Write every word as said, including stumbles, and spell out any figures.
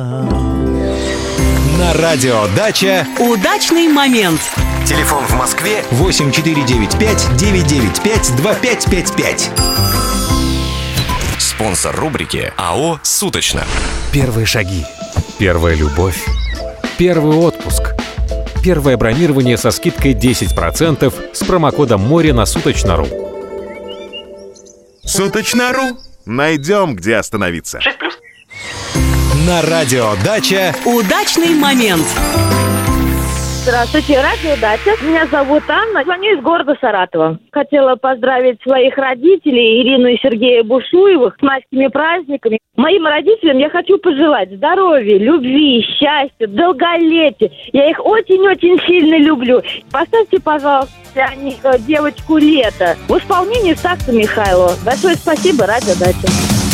На радио «Дача» удачный момент. Телефон в Москве восемь четыре девять пять девять девять пять два пять пять пять. Спонсор рубрики АО «Суточно». Первые шаги, первая любовь, первый отпуск, первое бронирование со скидкой десять процентов с промокодом «Море» на Суточно.ру. Суточно.ру. Найдем, где остановиться. шесть плюс. На радио «Дача» удачный момент. Здравствуйте, радио «Дача». Меня зовут Анна. Звоню из города Саратова. Хотела поздравить своих родителей, Ирину и Сергея Бушуевых, с майскими праздниками. Моим родителям я хочу пожелать здоровья, любви, счастья, долголетия. Я их очень-очень сильно люблю. Поставьте, пожалуйста, девочку «Лето» в исполнении Стаса Михайлова. Большое спасибо, радио «Дача».